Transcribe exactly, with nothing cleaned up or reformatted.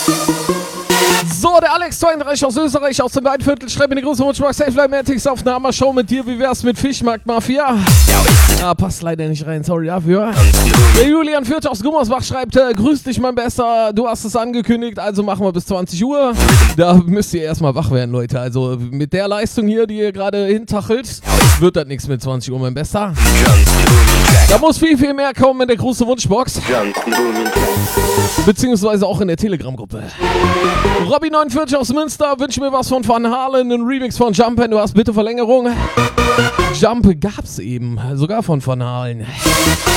So, der Alex zweiunddreißig aus Österreich, aus dem Weinviertel, schreibt mir die große Wunschmark Safe Life Matics auf eine Hammer-Show mit dir. Wie wär's mit Fischmarkt Mafia? Ja, passt leider nicht rein, sorry dafür. Der Julian Fürth aus Gummersbach schreibt, äh, grüß dich mein Bester, du hast es angekündigt, also machen wir bis zwanzig Uhr. Da müsst ihr erstmal wach werden, Leute. Also mit der Leistung hier, die ihr gerade hintachelt, wird das nichts mit zwanzig Uhr, mein Bester. Da muss viel, viel mehr kommen in der großen Wunschbox. Beziehungsweise auch in der Telegram-Gruppe. Robby neunundvierzig aus Münster, wünsche mir was von Van Halen, einen Remix von Jumpen, du hast bitte Verlängerung. Jump gab's eben, sogar von Van Halen.